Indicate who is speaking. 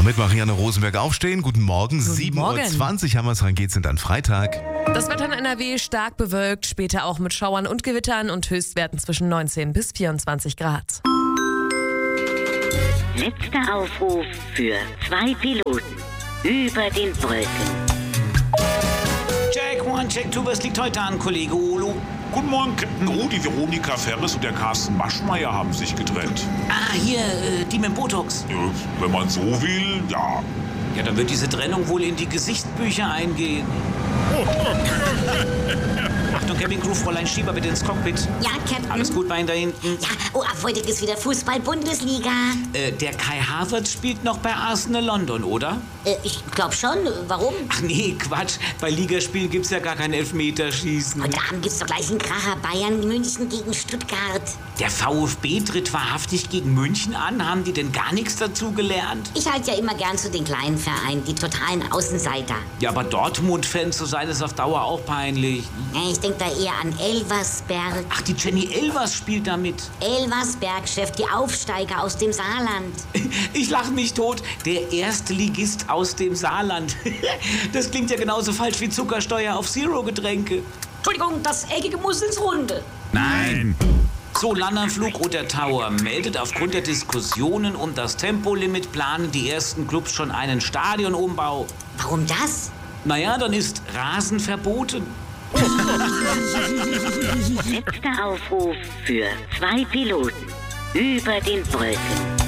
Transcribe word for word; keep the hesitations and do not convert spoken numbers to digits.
Speaker 1: Damit Marianne Rosenberg aufstehen. Guten Morgen.
Speaker 2: Guten
Speaker 1: sieben
Speaker 2: Morgen.
Speaker 1: Uhr zwanzig haben wir es dran, geht's sind dann Freitag.
Speaker 2: Das Wetter in N R W stark bewölkt, später auch mit Schauern und Gewittern und Höchstwerten zwischen neunzehn bis vierundzwanzig Grad.
Speaker 3: Letzter Aufruf für zwei Piloten über den Wolken.
Speaker 4: Check one, check two, was liegt heute an, Kollege Olo?
Speaker 5: Guten Morgen, Captain O. Die Veronika Ferres und der Carsten Maschmeyer haben sich getrennt.
Speaker 4: Ah, hier, äh, die mit Botox.
Speaker 5: Ja, wenn man so will, ja.
Speaker 4: Ja, dann wird diese Trennung wohl in die Gesichtsbücher eingehen. Achtung, Cabin Crew, Fräulein Schieber, bitte ins Cockpit.
Speaker 6: Ja, Captain.
Speaker 4: Alles gut bei Ihnen da hinten?
Speaker 6: Ja, oh, ab heute ist wieder Fußball-Bundesliga.
Speaker 4: Äh, der Kai Havertz spielt noch bei Arsenal London, oder?
Speaker 6: Äh, ich glaub schon. Warum?
Speaker 4: Ach nee, Quatsch. Bei Ligaspielen gibt's ja gar kein Elfmeterschießen.
Speaker 6: Heute Abend gibt's doch gleich einen Kracher. Bayern München gegen Stuttgart.
Speaker 4: Der VfB tritt wahrhaftig gegen München an. Haben die denn gar nichts dazu gelernt?
Speaker 6: Ich halte ja immer gern zu den kleinen Vereinen, die totalen Außenseiter.
Speaker 4: Ja, aber Dortmund-Fan zu sein, ist auf Dauer auch peinlich.
Speaker 6: Äh, Ich denk da eher an Elversberg.
Speaker 4: Ach, die Jenny Elvers spielt da mit.
Speaker 6: Elversberg, Chef, die Aufsteiger aus dem Saarland.
Speaker 4: Ich lache mich tot. Der erste Ligist aus dem Saarland. Das klingt ja genauso falsch wie Zuckersteuer auf Zero-Getränke.
Speaker 6: Entschuldigung, das Eckige muss ins Runde.
Speaker 5: Nein.
Speaker 4: So, Landanflug Roter Tower meldet, aufgrund der Diskussionen um das Tempolimit planen die ersten Clubs schon einen Stadionumbau.
Speaker 6: Warum das?
Speaker 4: Naja, dann ist Rasen verboten.
Speaker 3: Letzter Aufruf für zwei Piloten über den Wolken.